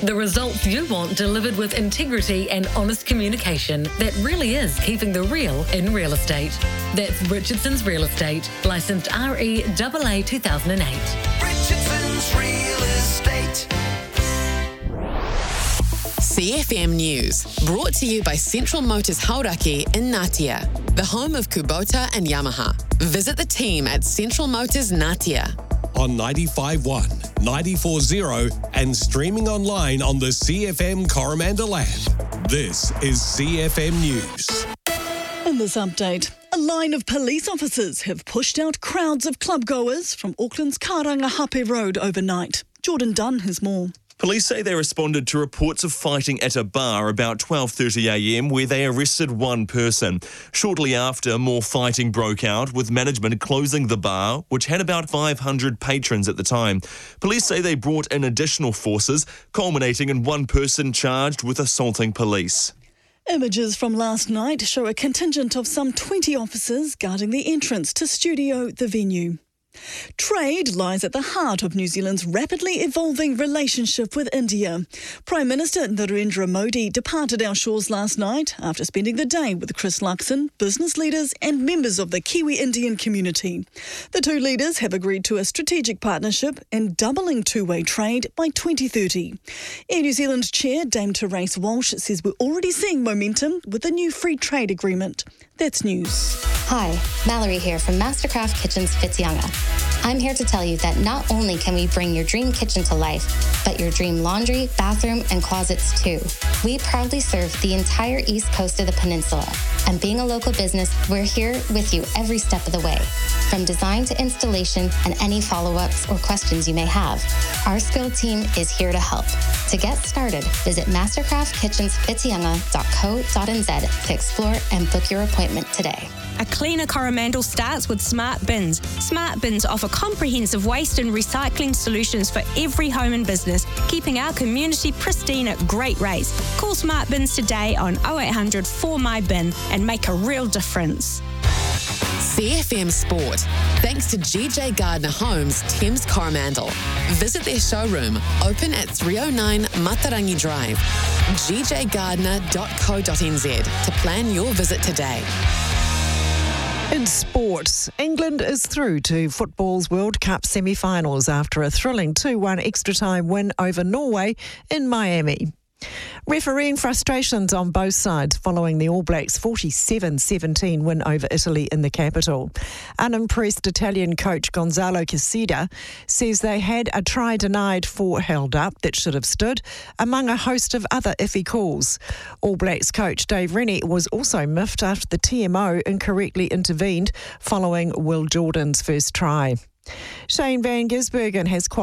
The results you want delivered with integrity and honest communication that really is keeping the real in real estate. That's Richardson's Real Estate, licensed REAA 2008. Richardson's Real Estate. CFM News, brought to you by Central Motors Hauraki in Ngatea, the home of Kubota and Yamaha. Visit the team at Central Motors Ngatea. On 95.1, 94.0 and streaming online on the CFM Coromandel app. This is CFM News. In this update, a line of police officers have pushed out crowds of clubgoers from Auckland's Karangahape Road overnight. Jordan Dunn has more. Police say they responded to reports of fighting at a bar about 12:30am where they arrested one person. Shortly after, more fighting broke out, with management closing the bar, which had about 500 patrons at the time. Police say they brought in additional forces, culminating in one person charged with assaulting police. Images from last night show a contingent of some 20 officers guarding the entrance to Studio, the venue. Trade lies at the heart of New Zealand's rapidly evolving relationship with India. Prime Minister Narendra Modi departed our shores last night after spending the day with Chris Luxon, business leaders and members of the Kiwi Indian community. The two leaders have agreed to a strategic partnership in doubling two-way trade by 2030. Air New Zealand Chair Dame Therese Walsh says we're already seeing momentum with the new free trade agreement. That's news. Hi, Mallory here from Mastercraft Kitchens Whitianga. I'm here to tell you that not only can we bring your dream kitchen to life, but your dream laundry, bathroom, and closets too. We proudly serve the entire east coast of the peninsula. And being a local business, we're here with you every step of the way. From design to installation and any follow-ups or questions you may have, our skilled team is here to help. To get started, visit mastercraftkitchenswhitianga.co.nz to explore and book your appointment today. A cleaner Coromandel starts with Smart Bins. Smart Bins offer comprehensive waste and recycling solutions for every home and business, keeping our community pristine at great rates. Call Smart Bins today on 0800 4MyBin and make a real difference. CFM Sport, thanks to GJ Gardner Homes, Thames Coromandel. Visit their showroom, open at 309 Matarangi Drive, gjgardner.co.nz to plan your visit today. In sports, England is through to football's World Cup semi-finals after a thrilling 2-1 extra-time win over Norway in Miami. Refereeing frustrations on both sides following the All Blacks' 47-17 win over Italy in the capital. Unimpressed Italian coach Gonzalo Casida says they had a try denied for held up that should have stood, among a host of other iffy calls. All Blacks coach Dave Rennie was also miffed after the TMO incorrectly intervened following Will Jordan's first try. Shane Van Gisbergen has qualified